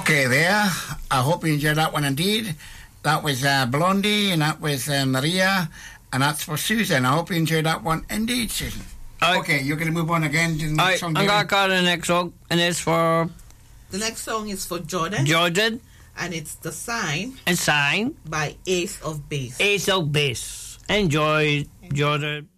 Okay, there. I hope you enjoyed that one indeed. That was Blondie, and that was Maria, and that's for Susan. I hope you enjoyed that one indeed, Susan. Okay, you're going to move on again to the next song. I'm going to call the next song, and it's for... The next song is for Jordan. Jordan. And it's The Sign. And Sign. By Ace of Base. Ace of Base. Enjoy, Jordan.